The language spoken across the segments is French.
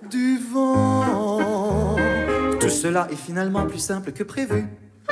du vent. Tout cela est finalement plus simple que prévu.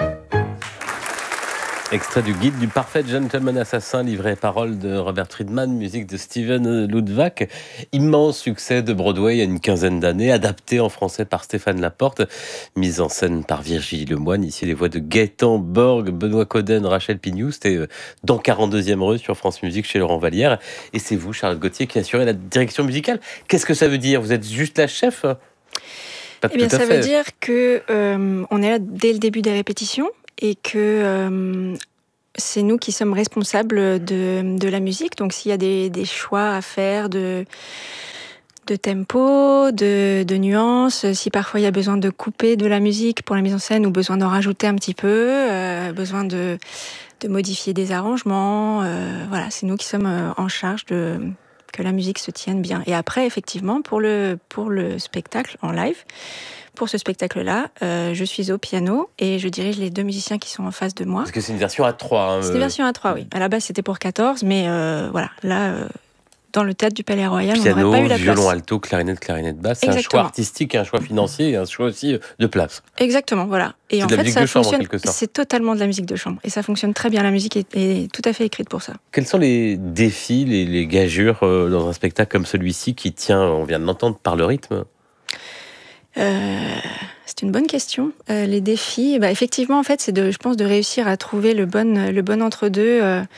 Extrait du guide du parfait gentleman assassin, livret et paroles de Robert Friedman, musique de Steven Ludwak. Immense succès de Broadway il y a une quinzaine d'années, adapté en français par Stéphane Laporte, mise en scène par Virginie Lemoine. Ici, les voix de Gaëtan Borg, Benoît Coden, Rachel Pignou. C'était dans 42e rue sur France Musique chez Laurent Vallière. Et c'est vous, Charlotte Gauthier, qui assurez la direction musicale. Qu'est-ce que ça veut dire ? Vous êtes juste la chef ? Pas Eh bien, tout à ça fait. veut dire que on est là dès le début des répétitions et que c'est nous qui sommes responsables de la musique. Donc, s'il y a des choix à faire de tempo, de nuances, si parfois il y a besoin de couper de la musique pour la mise en scène ou besoin d'en rajouter un petit peu, besoin de modifier des arrangements, voilà, c'est nous qui sommes en charge que la musique se tienne bien. Et après, effectivement, pour le spectacle en live, pour ce spectacle-là, je suis au piano et je dirige les 2 musiciens qui sont en face de moi. Parce que c'est une version à 3. C'est une version à 3, oui. À la base, c'était pour 14, mais voilà, là, dans le théâtre du Palais Royal, on n'aurait pas eu la place. Violon, alto, clarinette, basse. C'est un choix artistique, un choix financier et un choix aussi de place. Exactement, voilà. Et c'est en de la fait, musique ça de chambre, fonctionne. en quelque sorte. C'est totalement de la musique de chambre. Et ça fonctionne très bien. La musique est tout à fait écrite pour ça. Quels sont les défis, les gageures dans un spectacle comme celui-ci qui tient, on vient de l'entendre, par le rythme ? C'est une bonne question. Les défis, effectivement, en fait, c'est je pense, de réussir à trouver le bon entre-deux.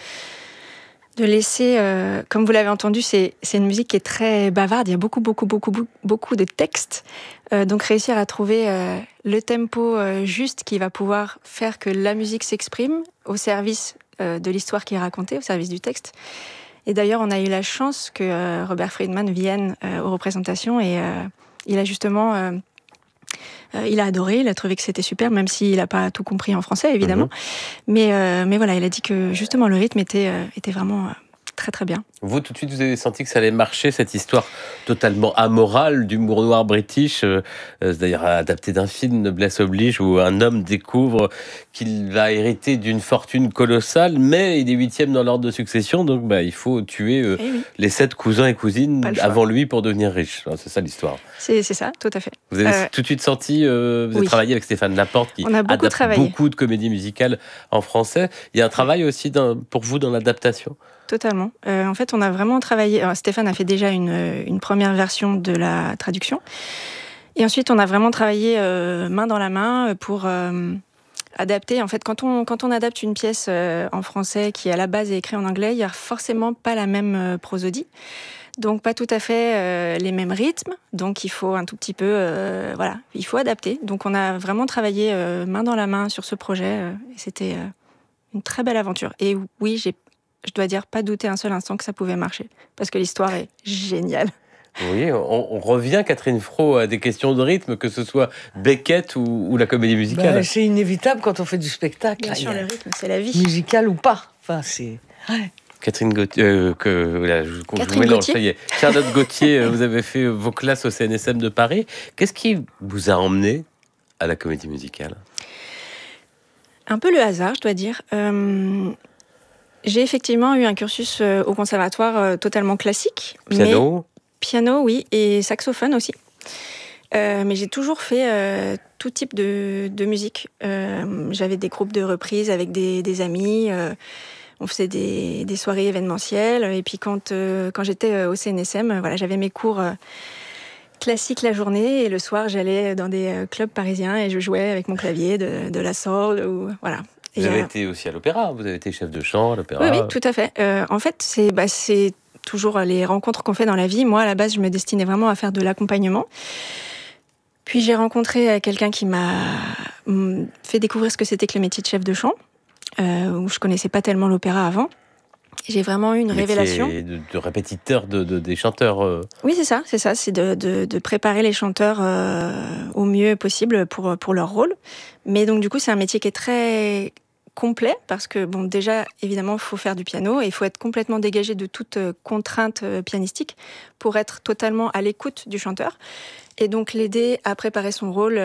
De laisser, comme vous l'avez entendu, c'est une musique qui est très bavarde. Il y a beaucoup de textes. Donc réussir à trouver le tempo juste qui va pouvoir faire que la musique s'exprime au service de l'histoire qui est racontée, au service du texte. Et d'ailleurs, on a eu la chance que Robert Friedman vienne aux représentations et il a justement... il a adoré, il a trouvé que c'était super, même s'il n'a pas tout compris en français, évidemment. Mais voilà, il a dit que justement le rythme était vraiment très très bien. Vous, tout de suite, vous avez senti que ça allait marcher, cette histoire totalement amorale d'humour noir british, c'est-à-dire adapté d'un film, Noblesse oblige, où un homme découvre qu'il va hériter d'une fortune colossale, mais il est 8e dans l'ordre de succession, donc il faut tuer les 7 cousins et cousines avant lui pour devenir riche. C'est ça l'histoire. C'est ça, tout à fait. Vous avez tout de suite senti, vous avez travaillé avec Stéphane Laporte, qui adapte beaucoup de comédies musicales en français. Il y a un travail aussi pour vous dans l'adaptation ? Totalement. En fait, on a vraiment travaillé... Alors, Stéphane a fait déjà une première version de la traduction. Et ensuite, on a vraiment travaillé main dans la main pour adapter. En fait, quand on adapte une pièce en français qui, à la base, est écrite en anglais, il n'y a forcément pas la même prosodie. Donc, pas tout à fait les mêmes rythmes. Donc, il faut un tout petit peu... voilà, il faut adapter. Donc, on a vraiment travaillé main dans la main sur ce projet. Et c'était une très belle aventure. Et oui, je dois dire, pas douter un seul instant que ça pouvait marcher. Parce que l'histoire est géniale. Oui, on revient, Catherine Fro, à des questions de rythme, que ce soit Beckett ou la comédie musicale. C'est inévitable quand on fait du spectacle. Bien sûr, le rythme, c'est la vie. Musical ou pas. Enfin, c'est... Ouais. Catherine Gauthier, je mélange, ça y est. Charlotte Gauthier, vous avez fait vos classes au CNSM de Paris. Qu'est-ce qui vous a emmené à la comédie musicale ? Un peu le hasard, je dois dire. J'ai effectivement eu un cursus au conservatoire totalement classique. Piano, oui, et saxophone aussi. Mais j'ai toujours fait tout type de musique. J'avais des groupes de reprises avec des amis. On faisait des soirées événementielles. Et puis quand j'étais au CNSM, j'avais mes cours classiques la journée. Et le soir, j'allais dans des clubs parisiens et je jouais avec mon clavier de la soul. Voilà. Vous avez été aussi à l'opéra, vous avez été chef de chant à l'opéra. Oui, tout à fait. En fait, c'est toujours les rencontres qu'on fait dans la vie. Moi, à la base, je me destinais vraiment à faire de l'accompagnement. Puis j'ai rencontré quelqu'un qui m'a fait découvrir ce que c'était que le métier de chef de chant, où je connaissais pas tellement l'opéra avant. J'ai vraiment eu une révélation. De répétiteur des chanteurs. Oui, c'est ça. C'est de préparer les chanteurs au mieux possible pour leur rôle. Mais donc, du coup, c'est un métier qui est très complet parce que, déjà, évidemment, il faut faire du piano et il faut être complètement dégagé de toute contrainte pianistique pour être totalement à l'écoute du chanteur. Et donc, l'aider à préparer son rôle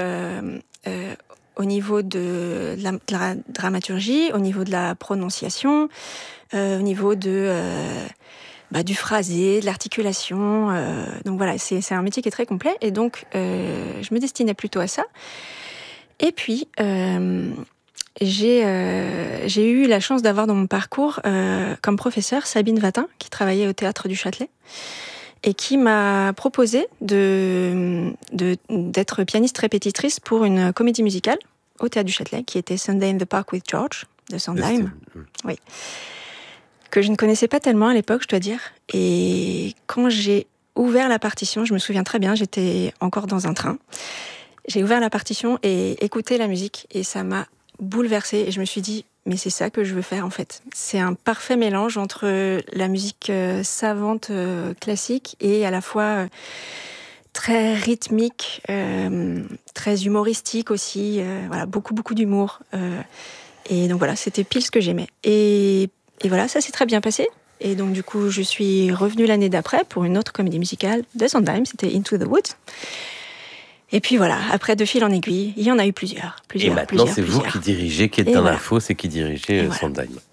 au niveau de la dramaturgie, au niveau de la prononciation, au niveau de du phrasé, de l'articulation. Donc voilà, c'est un métier qui est très complet. Et donc, je me destinais plutôt à ça. Et puis, j'ai eu la chance d'avoir dans mon parcours comme professeur Sabine Vatin, qui travaillait au Théâtre du Châtelet, et qui m'a proposé d'être pianiste répétitrice pour une comédie musicale au Théâtre du Châtelet, qui était Sunday in the Park with George, de Sondheim. Oui. Que je ne connaissais pas tellement à l'époque, je dois dire. Et quand j'ai ouvert la partition, je me souviens très bien, j'étais encore dans un train. J'ai ouvert la partition et écouté la musique, et ça m'a bouleversée. Et je me suis dit, mais c'est ça que je veux faire en fait. C'est un parfait mélange entre la musique savante classique et à la fois très rythmique, très humoristique aussi. Voilà, beaucoup d'humour. Et donc voilà, c'était pile ce que j'aimais. Et voilà, ça s'est très bien passé. Et donc du coup, je suis revenue l'année d'après pour une autre comédie musicale de Sondheim, c'était Into the Woods. Et puis voilà, après, de fil en aiguille, il y en a eu plusieurs. Et maintenant, c'est vous qui dirigez, qui êtes dans l'info, c'est qui dirigez Sondheim.